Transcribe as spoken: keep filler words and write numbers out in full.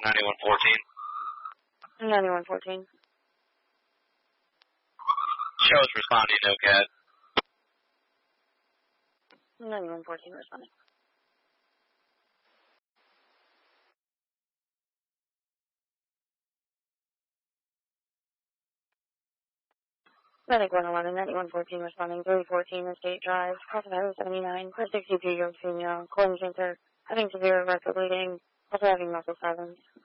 ninety-one fourteen. ninety-one fourteen. Shows responding, no cat. ninety-one fourteen responding. Medic one eleven, ninety-one fourteen responding, three fourteen Estate Drive, cross of Highway seventy-nine, for sixty-two year old female, colon cancer, having severe rectal bleeding, also having muscle spasms.